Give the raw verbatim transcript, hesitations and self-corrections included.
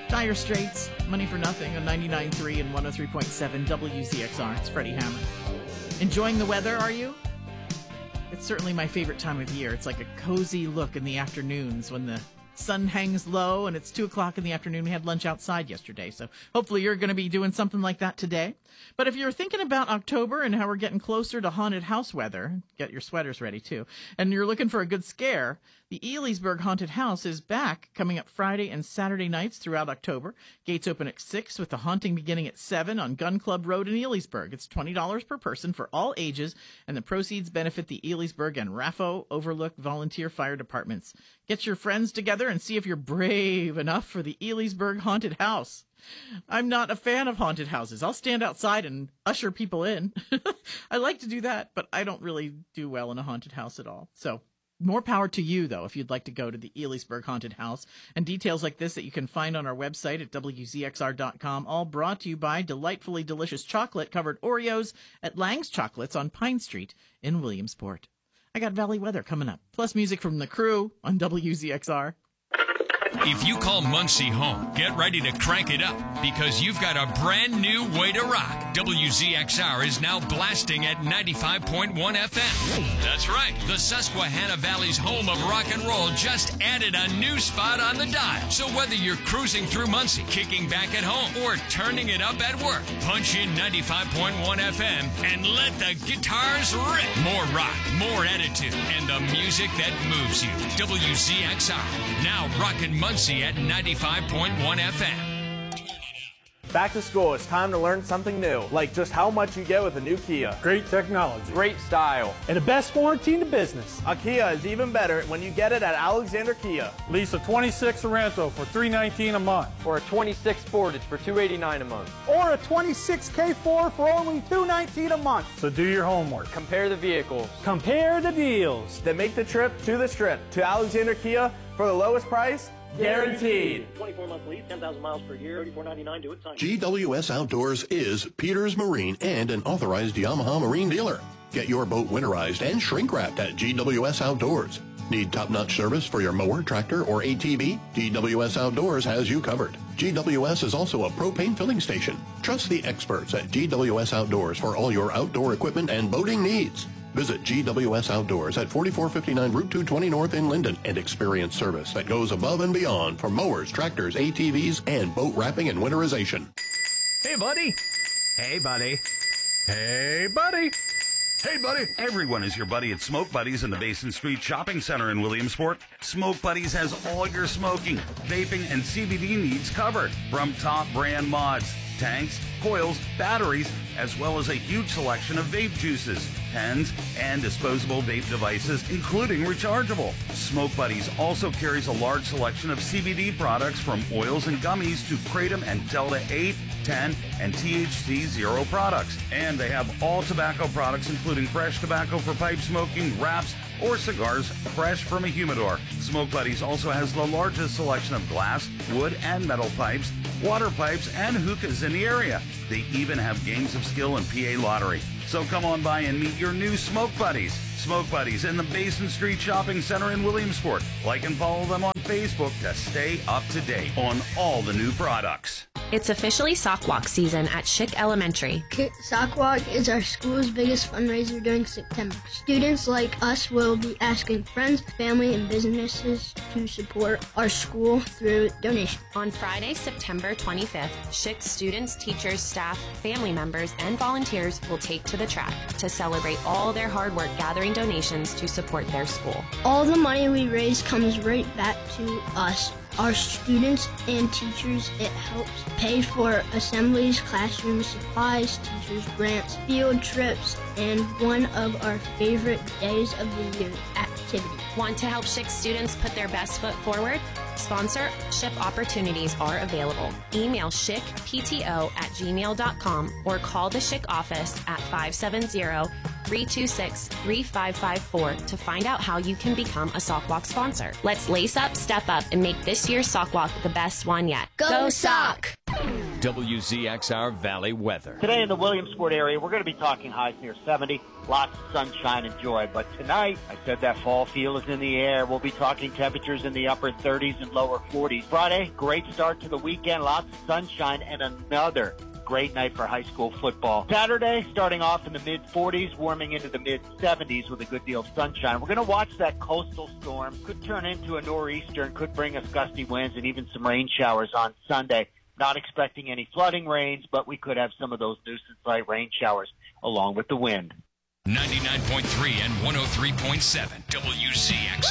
Dire Straits, Money for Nothing on ninety-nine point three and one oh three point seven W Z X R. It's Freddie Hammer. Enjoying the weather, are you? It's certainly my favorite time of year. It's like a cozy look in the afternoons when the sun hangs low and it's two o'clock in the afternoon. We had lunch outside yesterday, so hopefully you're going to be doing something like that today. But if you're thinking about October and how we're getting closer to haunted house weather, get your sweaters ready too, and you're looking for a good scare, the Elysburg Haunted House is back, coming up Friday and Saturday nights throughout October. Gates open at six, with the haunting beginning at seven on Gun Club Road in Elysburg. It's twenty dollars per person for all ages, and the proceeds benefit the Elysburg and Raffo Overlook Volunteer Fire Departments. Get your friends together and see if you're brave enough for the Elysburg Haunted House. I'm not a fan of haunted houses. I'll stand outside and usher people in. I like to do that, but I don't really do well in a haunted house at all. So more power to you, though, if you'd like to go to the Elysburg Haunted House. And details like this that you can find on our website at W Z X R dot com, all brought to you by delightfully delicious chocolate-covered Oreos at Lang's Chocolates on Pine Street in Williamsport. I got Valley weather coming up, plus music from the crew on W Z X R. If you call Muncie home, get ready to crank it up because you've got a brand new way to rock. W Z X R is now blasting at ninety-five point one F M. That's right. The Susquehanna Valley's home of rock and roll just added a new spot on the dial. So whether you're cruising through Muncie, kicking back at home, or turning it up at work, punch in ninety-five point one F M and let the guitars rip. More rock, more attitude, and the music that moves you. W Z X R, now rockin' Muncie at ninety-five point one F M. Back to school, it's time to learn something new, like just how much you get with a new Kia. Great technology. Great style. And the best warranty in the business. A Kia is even better when you get it at Alexander Kia. Lease a twenty-six Sorento for three nineteen a month. Or a twenty-six Sportage for two eighty-nine a month. Or a twenty-six K four for only two nineteen a month. So do your homework. Compare the vehicles. Compare the deals. Then make the trip to the Strip to Alexander Kia for the lowest price, guaranteed. twenty-four month lease, ten thousand miles per year, thirty-four ninety-nine due at sign. G W S Outdoors is Peters Marine and an authorized Yamaha Marine dealer. Get your boat winterized and shrink wrapped at G W S Outdoors. Need top-notch service for your mower, tractor, or A T V? G W S Outdoors has you covered. G W S is also a propane filling station. Trust the experts at G W S Outdoors for all your outdoor equipment and boating needs. Visit G W S Outdoors at forty-four fifty-nine Route two twenty North in Linden and experience service that goes above and beyond for mowers, tractors, A T Vs, and boat wrapping and winterization. Hey, buddy. Hey, buddy. Hey, buddy. Hey, buddy. Everyone is your buddy at Smoke Buddies in the Basin Street Shopping Center in Williamsport. Smoke Buddies has all your smoking, vaping, and C B D needs covered. From top brand mods, tanks, coils, batteries, as well as a huge selection of vape juices, pens, and disposable vape devices, including rechargeable. Smoke Buddies also carries a large selection of C B D products from oils and gummies to Kratom and Delta eight, ten, and T H C zero products. And they have all tobacco products, including fresh tobacco for pipe smoking, wraps, or cigars fresh from a humidor. Smoke Buddies also has the largest selection of glass, wood, and metal pipes, water pipes, and hookahs in the area. They even have games of skill and P A lottery. So come on by and meet your new Smoke Buddies. Smoke Buddies in the Basin Street Shopping Center in Williamsport. Like and follow them on Facebook to stay up to date on all the new products. It's officially Sock Walk season at Schick Elementary. Sock Walk is our school's biggest fundraiser during September. Students like us will be asking friends, family, and businesses to support our school through donations. On Friday, September twenty-fifth, Schick students, teachers, staff, family members, and volunteers will take to the track to celebrate all their hard work gathering donations to support their school. All the money we raise comes right back to us, our students and teachers. It helps pay for assemblies, classroom supplies, teachers' grants, field trips, and one of our favorite days of the year, activities. Want to help Schick students put their best foot forward? Sponsorship opportunities are available. Email schickpto at gmail dot com or call the Schick office at five seven zero, three two six, three five five four to find out how you can become a Sock Walk sponsor. Let's lace up, step up, and make this year's Sock Walk the best one yet. Go Sock! W Z X R Valley weather. Today in the Williamsport area, we're going to be talking highs near seventy, lots of sunshine and joy. But tonight, I said that fall feel is in the air. We'll be talking temperatures in the upper thirties and lower forties. Friday, great start to the weekend, lots of sunshine and another great night for high school football. Saturday, starting off in the mid forties, warming into the mid seventies with a good deal of sunshine. We're going to watch that coastal storm. Could turn into a nor'easter and could bring us gusty winds and even some rain showers on Sunday. Not expecting any flooding rains, but we could have some of those nuisance-like rain showers along with the wind. ninety-nine point three and one oh three point seven W Z X R.